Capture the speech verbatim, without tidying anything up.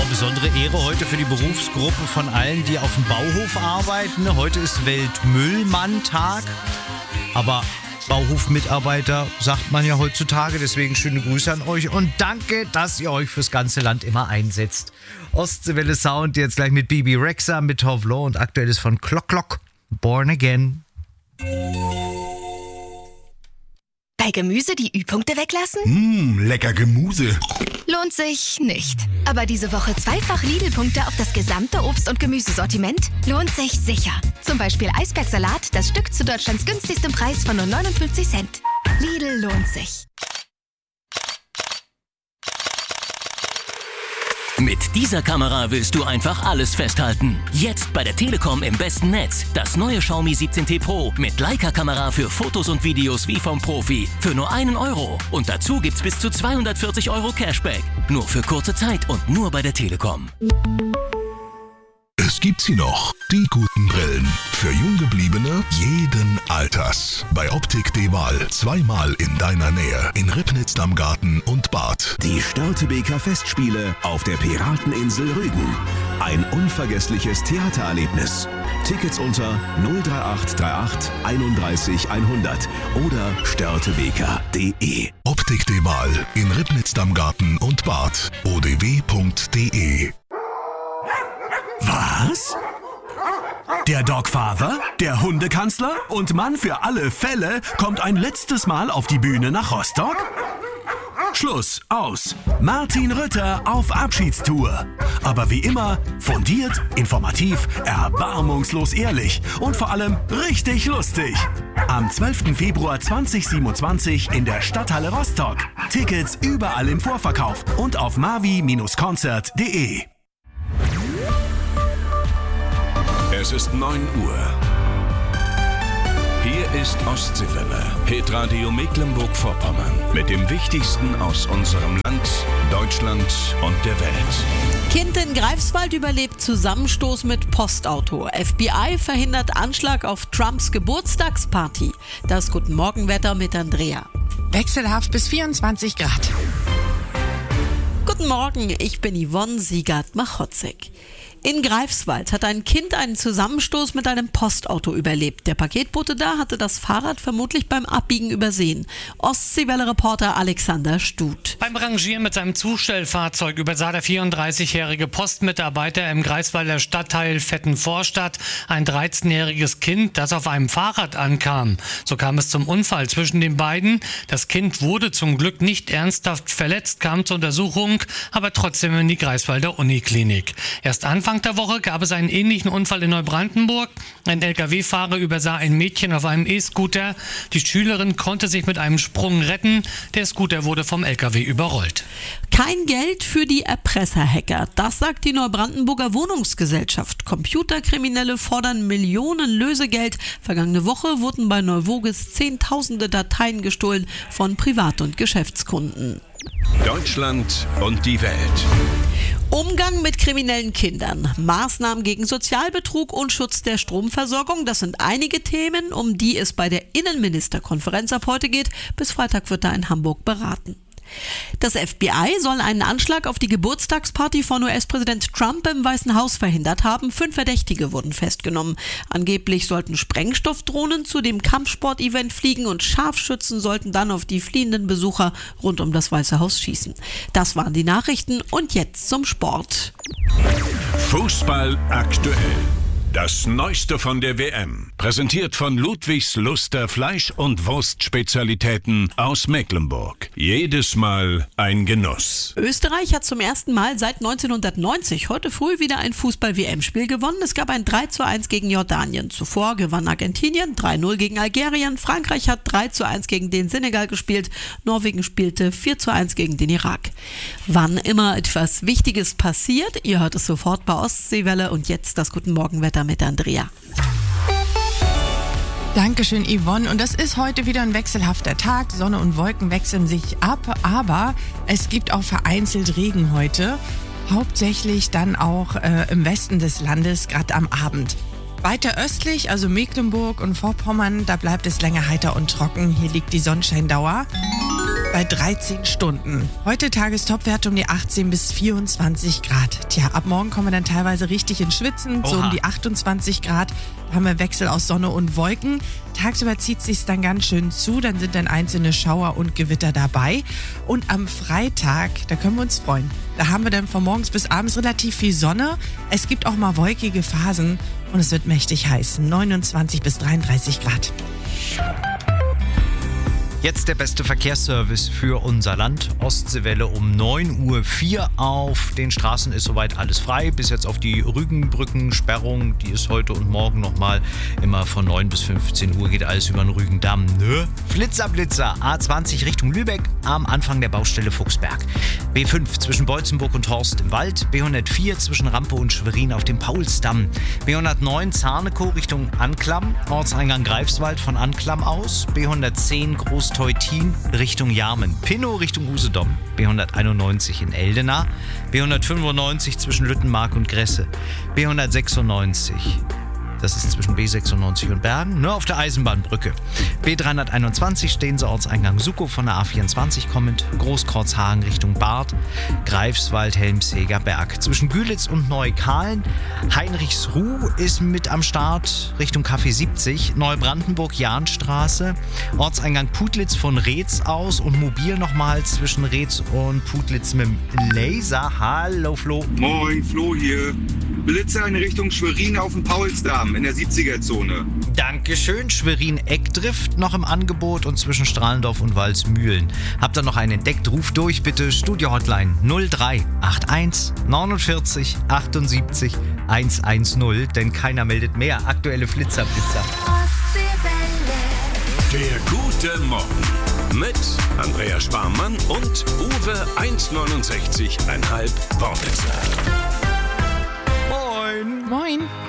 besondere Ehre heute für die Berufsgruppe von allen, die auf dem Bauhof arbeiten. Heute ist Weltmüllmann-Tag, aber Bauhofmitarbeiter sagt man ja heutzutage, deswegen schöne Grüße an euch und danke, dass ihr euch fürs ganze Land immer einsetzt. Ostseewelle Sound jetzt gleich mit Bibi Rexha, mit Tovlo und aktuell ist von Clock Clock, Born Again. Bei Gemüse die Ü-Punkte weglassen? Mmh, lecker Gemüse. Lohnt sich nicht. Aber diese Woche zweifach Lidl-Punkte auf das gesamte Obst- und Gemüsesortiment lohnt sich sicher. Zum Beispiel Eisbergsalat, das Stück zu Deutschlands günstigstem Preis von nur neunundfünfzig Cent. Lidl lohnt sich. Mit dieser Kamera willst du einfach alles festhalten. Jetzt bei der Telekom im besten Netz. Das neue Xiaomi siebzehn T Pro mit Leica-Kamera für Fotos und Videos wie vom Profi. Für nur einen Euro. Und dazu gibt's bis zu zweihundertvierzig Euro Cashback. Nur für kurze Zeit und nur bei der Telekom. Es gibt sie noch, die guten Brillen. Für Junggebliebene jeden Alters. Bei Optik De-Wahl zweimal in deiner Nähe. In Ribnitz am Garten und Bad. Die Störtebeker Festspiele auf der Pirateninsel Rügen. Ein unvergessliches Theatererlebnis. Tickets unter null drei acht drei acht einunddreißig hundert oder störtebeker punkt de. Optik De-Wahl in Ribnitz am Garten und Bad. o d w punkt d e. Was? Der Dogfather, der Hundekanzler und Mann für alle Fälle kommt ein letztes Mal auf die Bühne nach Rostock? Schluss, aus. Martin Rütter auf Abschiedstour. Aber wie immer, fundiert, informativ, erbarmungslos ehrlich und vor allem richtig lustig. Am zwölften Februar zweitausendsiebenundzwanzig in der Stadthalle Rostock. Tickets überall im Vorverkauf und auf mavi Bindestrich konzert punkt de. Es ist neun Uhr. Hier ist Ostseewelle, Hitradio Mecklenburg-Vorpommern. Mit dem Wichtigsten aus unserem Land, Deutschland und der Welt. Kind in Greifswald überlebt Zusammenstoß mit Postauto. F B I verhindert Anschlag auf Trumps Geburtstagsparty. Das Guten Morgenwetter mit Andrea. Wechselhaft bis vierundzwanzig Grad. Guten Morgen, ich bin Yvonne Siegert-Machotzek. In Greifswald hat ein Kind einen Zusammenstoß mit einem Postauto überlebt. Der Paketbote da hatte das Fahrrad vermutlich beim Abbiegen übersehen. Ostseewelle-Reporter Alexander Stut. Beim Rangieren mit seinem Zustellfahrzeug übersah der vierunddreißigjährige Postmitarbeiter im Greifswalder Stadtteil Vettenvorstadt ein dreizehnjähriges Kind, das auf einem Fahrrad ankam. So kam es zum Unfall zwischen den beiden. Das Kind wurde zum Glück nicht ernsthaft verletzt, kam zur Untersuchung, aber trotzdem in die Greifswalder Uniklinik. Erst Anfang der Woche gab es einen ähnlichen Unfall in Neubrandenburg. Ein L K W-Fahrer übersah ein Mädchen auf einem E-Scooter. Die Schülerin konnte sich mit einem Sprung retten. Der Scooter wurde vom L K W überrollt. Kein Geld für die Erpresserhacker. Das sagt die Neubrandenburger Wohnungsgesellschaft. Computerkriminelle fordern Millionen Lösegeld. Vergangene Woche wurden bei Neuvoges zehntausende Dateien gestohlen von Privat- und Geschäftskunden. Deutschland und die Welt. Umgang mit kriminellen Kindern, Maßnahmen gegen Sozialbetrug und Schutz der Stromversorgung, das sind einige Themen, um die es bei der Innenministerkonferenz ab heute geht. Bis Freitag wird da in Hamburg beraten. Das F B I soll einen Anschlag auf die Geburtstagsparty von U S-Präsident Trump im Weißen Haus verhindert haben. Fünf Verdächtige wurden festgenommen. Angeblich sollten Sprengstoffdrohnen zu dem Kampfsport-Event fliegen und Scharfschützen sollten dann auf die fliehenden Besucher rund um das Weiße Haus schießen. Das waren die Nachrichten und jetzt zum Sport. Fußball aktuell. Das Neueste von der W M. Präsentiert von Ludwigs Luster Fleisch- und Wurstspezialitäten aus Mecklenburg. Jedes Mal ein Genuss. Österreich hat zum ersten Mal seit neunzehnhundertneunzig heute früh wieder ein Fußball-W M-Spiel gewonnen. Es gab ein drei zu eins gegen Jordanien. Zuvor gewann Argentinien drei null gegen Algerien. Frankreich hat drei zu eins gegen den Senegal gespielt. Norwegen spielte vier zu eins gegen den Irak. Wann immer etwas Wichtiges passiert, ihr hört es sofort bei Ostseewelle und jetzt das Guten Morgenwetter mit Andrea. Dankeschön, Yvonne. Und das ist heute wieder ein wechselhafter Tag. Sonne und Wolken wechseln sich ab, aber es gibt auch vereinzelt Regen heute. Hauptsächlich dann auch äh, im Westen des Landes, gerade am Abend. Weiter östlich, also Mecklenburg und Vorpommern, da bleibt es länger heiter und trocken. Hier liegt die Sonnenscheindauer. bei dreizehn Stunden. Heute Tagestopwerte um die achtzehn bis vierundzwanzig Grad. Tja, ab morgen kommen wir dann teilweise richtig ins Schwitzen, so Oha. um die achtundzwanzig Grad. Da haben wir Wechsel aus Sonne und Wolken. Tagsüber zieht es sich dann ganz schön zu, dann sind dann einzelne Schauer und Gewitter dabei. Und am Freitag, da können wir uns freuen. Da haben wir dann von morgens bis abends relativ viel Sonne. Es gibt auch mal wolkige Phasen und es wird mächtig heiß. neunundzwanzig bis dreiunddreißig Grad. Jetzt der beste Verkehrsservice für unser Land. Ostseewelle um neun Uhr vier. Auf den Straßen ist soweit alles frei. Bis jetzt auf die Rügenbrückensperrung. Die ist heute und morgen nochmal immer von neun bis fünfzehn Uhr. Geht alles über den Rügendamm. Ne? Flitzer, Blitzer. A zwanzig Richtung Lübeck am Anfang der Baustelle Fuchsberg. B fünf zwischen Beutzenburg und Horst im Wald. B hundertvier zwischen Rampe und Schwerin auf dem Paulsdamm. B hundertneun Zarnekow Richtung Anklam. Ortseingang Greifswald von Anklam aus. B hundertzehn Groß Teutin Richtung Jarmen, Pinnow Richtung Usedom, B hunderteinundneunzig in Eldena, B hundertfünfundneunzig zwischen Lüttenmark und Gresse, B hundertsechsundneunzig, das ist zwischen B sechsundneunzig und Bergen, nur auf der Eisenbahnbrücke. B dreihunderteinundzwanzig Stehensee Ortseingang Suckow von der A vierundzwanzig kommend, Großkreuzhagen Richtung Barth, Greifswald, Helmseger Berg. Zwischen Gülitz und Neukahlen, Heinrichsruh ist mit am Start Richtung Café siebzig, Neubrandenburg Jahnstraße, Ortseingang Putlitz von Reetz aus und mobil nochmal zwischen Reetz und Putlitz mit dem Laser. Hallo Flo. Moin, Flo hier. Blitzer in Richtung Schwerin auf dem Paulsdamm in der siebziger-Zone. Dankeschön. Schwerin-Eckdrift noch im Angebot und zwischen Strahlendorf und Walsmühlen. Habt ihr noch einen entdeckt? Ruft durch bitte. Studio-Hotline null drei acht eins neunundvierzig achtundsiebzig hundertzehn, denn keiner meldet mehr. Aktuelle Flitzerblitzer. Der gute Morgen mit Andrea Sparmann und Uwe eins neunundsechzig Komma fünf Wortwitzer. Moin. Moin.